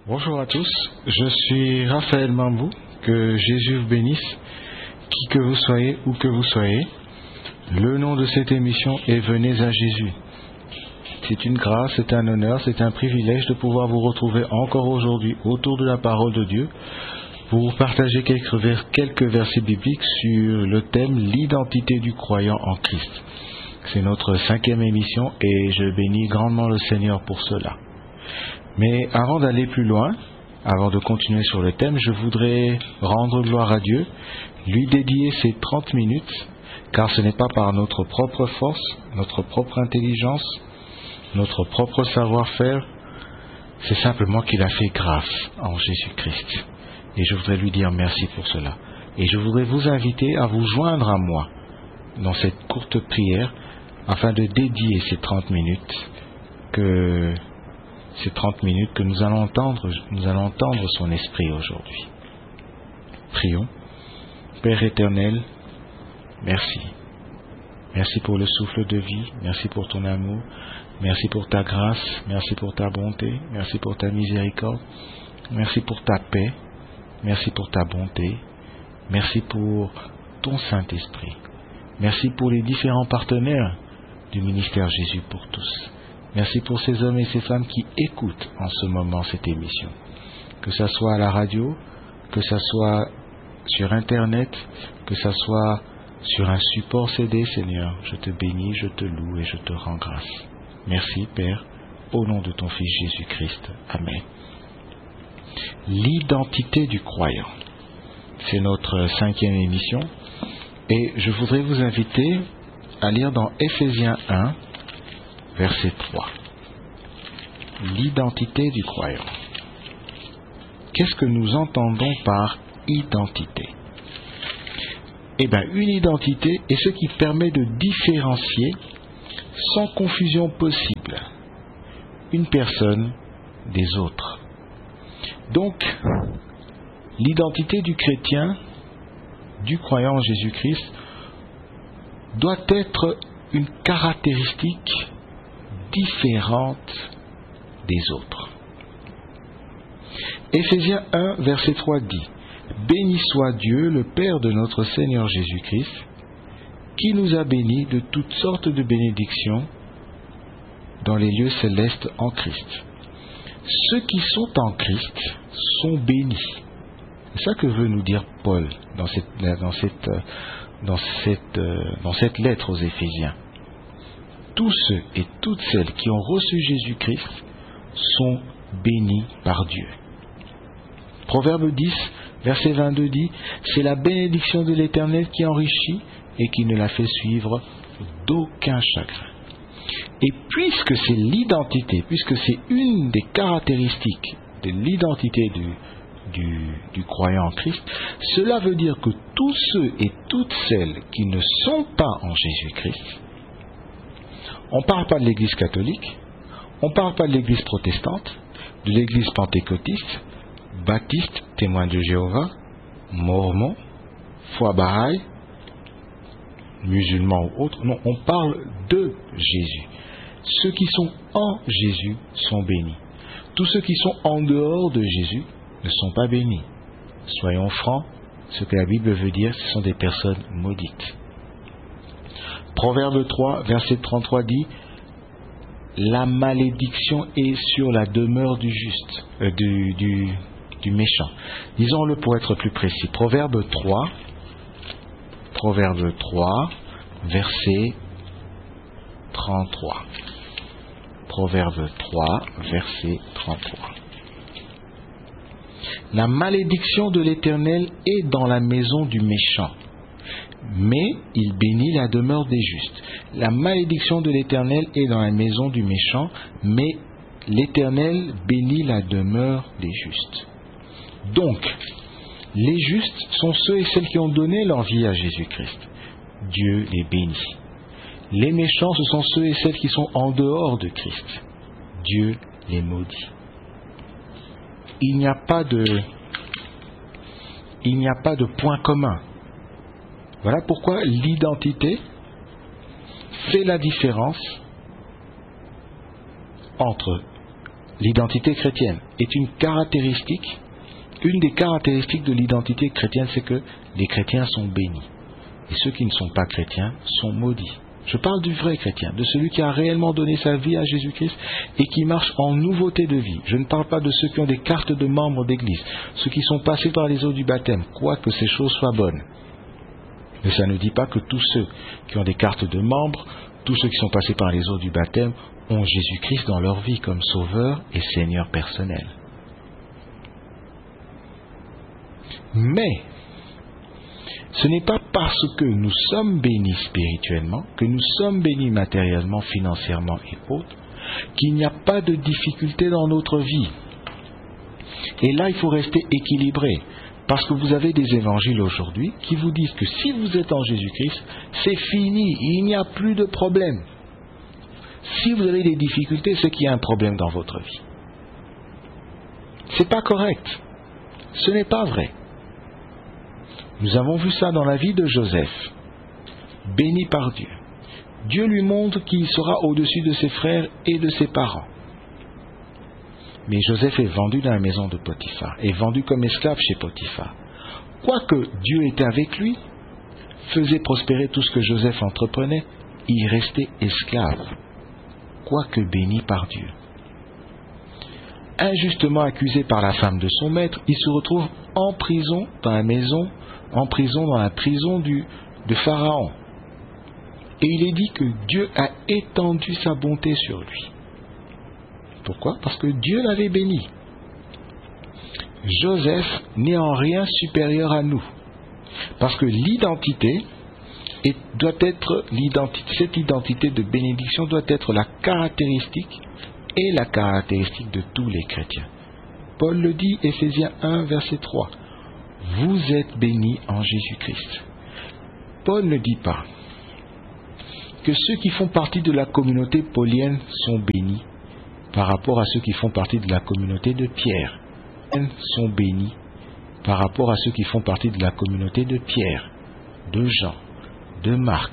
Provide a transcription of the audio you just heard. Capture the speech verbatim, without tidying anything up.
Bonjour à tous, je suis Raphaël Mambou, que Jésus vous bénisse, qui que vous soyez, où que vous soyez. Le nom de cette émission est Venez à Jésus. C'est une grâce, c'est un honneur, c'est un privilège de pouvoir vous retrouver encore aujourd'hui autour de la parole de Dieu pour vous partager quelques, vers, quelques versets bibliques sur le thème l'identité du croyant en Christ. C'est notre cinquième émission et je bénis grandement le Seigneur pour cela. Mais avant d'aller plus loin, avant de continuer sur le thème, je voudrais rendre gloire à Dieu, lui dédier ces trente minutes, car ce n'est pas par notre propre force, notre propre intelligence, notre propre savoir-faire, c'est simplement qu'il a fait grâce en Jésus-Christ. Et je voudrais lui dire merci pour cela. Et je voudrais vous inviter à vous joindre à moi dans cette courte prière, afin de dédier ces trente minutes que... Ces trente minutes que nous allons entendre, nous allons entendre son esprit aujourd'hui. Prions. Père éternel, merci. Merci pour le souffle de vie, merci pour ton amour, merci pour ta grâce, merci pour ta bonté, merci pour ta miséricorde, merci pour ta paix, merci pour ta bonté, merci pour ton Saint-Esprit. Merci pour les différents partenaires du ministère Jésus pour tous. Merci pour ces hommes et ces femmes qui écoutent en ce moment cette émission. Que ça soit à la radio, que ça soit sur Internet, que ça soit sur un support C D, Seigneur. Je te bénis, je te loue et je te rends grâce. Merci, Père, au nom de ton Fils Jésus-Christ. Amen. L'identité du croyant. C'est notre cinquième émission. Et je voudrais vous inviter à lire dans Éphésiens un, verset trois. L'identité du croyant. Qu'est-ce que nous entendons par identité? Eh bien, une identité est ce qui permet de différencier, sans confusion possible, une personne des autres. Donc, l'identité du chrétien, du croyant en Jésus-Christ, doit être une caractéristique différente des autres. Éphésiens un, verset trois dit: Béni soit Dieu, le Père de notre Seigneur Jésus-Christ, qui nous a bénis de toutes sortes de bénédictions dans les lieux célestes en Christ. Ceux qui sont en Christ sont bénis. C'est ça que veut nous dire Paul dans cette, dans cette, dans cette, dans cette lettre aux Éphésiens. Tous ceux et toutes celles qui ont reçu Jésus-Christ sont bénis par Dieu. Proverbe dix, verset vingt-deux dit: C'est la bénédiction de l'Éternel qui enrichit et qui ne la fait suivre d'aucun chagrin. Et puisque c'est l'identité, puisque c'est une des caractéristiques de l'identité du, du, du croyant en Christ, cela veut dire que tous ceux et toutes celles qui ne sont pas en Jésus-Christ, on ne parle pas de l'Église catholique, on ne parle pas de l'Église protestante, de l'Église pentecôtiste, baptiste, témoin de Jéhovah, mormon, foi Bahaï, musulman ou autre. Non, on parle de Jésus. Ceux qui sont en Jésus sont bénis. Tous ceux qui sont en dehors de Jésus ne sont pas bénis. Soyons francs, ce que la Bible veut dire, ce sont des personnes maudites. Proverbe trois, verset trente-trois dit: La malédiction est sur la demeure du juste, euh, du, du, du méchant. Disons-le pour être plus précis. Proverbe trois, Proverbe trois, verset trente-trois. Proverbe trois, verset trente-trois. La malédiction de l'Éternel est dans la maison du méchant, mais il bénit la demeure des justes. La malédiction de l'Éternel est dans la maison du méchant, mais l'Éternel bénit la demeure des justes. Donc, les justes sont ceux et celles qui ont donné leur vie à Jésus-Christ. Dieu les bénit. Les méchants, ce sont ceux et celles qui sont en dehors de Christ. Dieu les maudit. Il n'y a pas de, il n'y a pas de point commun. Voilà pourquoi l'identité fait la différence entre l'identité chrétienne est une caractéristique, une des caractéristiques de l'identité chrétienne, c'est que les chrétiens sont bénis. Et ceux qui ne sont pas chrétiens sont maudits. Je parle du vrai chrétien, de celui qui a réellement donné sa vie à Jésus-Christ et qui marche en nouveauté de vie. Je ne parle pas de ceux qui ont des cartes de membres d'église, ceux qui sont passés par les eaux du baptême, quoique ces choses soient bonnes. Mais ça ne dit pas que tous ceux qui ont des cartes de membres, tous ceux qui sont passés par les eaux du baptême, ont Jésus-Christ dans leur vie comme sauveur et Seigneur personnel. Mais ce n'est pas parce que nous sommes bénis spirituellement, que nous sommes bénis matériellement, financièrement et autres, qu'il n'y a pas de difficulté dans notre vie. Et là, il faut rester équilibré, parce que vous avez des évangiles aujourd'hui qui vous disent que si vous êtes en Jésus-Christ, c'est fini, il n'y a plus de problème. Si vous avez des difficultés, c'est qu'il y a un problème dans votre vie. C'est pas correct. Ce n'est pas vrai. Nous avons vu ça dans la vie de Joseph, béni par Dieu. Dieu lui montre qu'il sera au-dessus de ses frères et de ses parents. Mais Joseph est vendu dans la maison de Potiphar, est vendu comme esclave chez Potiphar. Quoique Dieu était avec lui, faisait prospérer tout ce que Joseph entreprenait, il restait esclave, quoique béni par Dieu. Injustement accusé par la femme de son maître, il se retrouve en prison dans la maison en prison dans la prison du, de Pharaon. Et il est dit que Dieu a étendu sa bonté sur lui. Pourquoi? Parce que Dieu l'avait béni. Joseph n'est en rien supérieur à nous. Parce que l'identité est, doit être l'identité, cette identité de bénédiction doit être la caractéristique et la caractéristique de tous les chrétiens. Paul le dit, Éphésiens un, verset trois. Vous êtes bénis en Jésus-Christ. Paul ne dit pas que ceux qui font partie de la communauté paulienne sont bénis par rapport à ceux qui font partie de la communauté de Pierre. Ils sont bénis par rapport à ceux qui font partie de la communauté de Pierre, de Jean, de Marc,